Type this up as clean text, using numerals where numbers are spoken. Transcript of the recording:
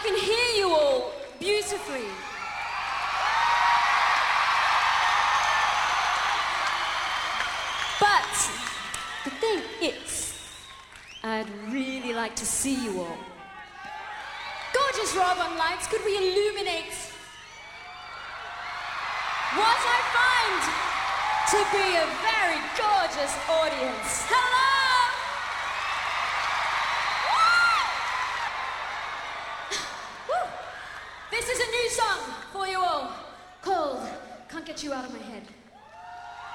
can hear you all beautifully. But the thing is, I'd really like to see you all. Gorgeous Rob on lights, could we illuminate what I find to be a very gorgeous audience? Hello! Woo! This is a new song for you all called Can't Get You Out of My Head.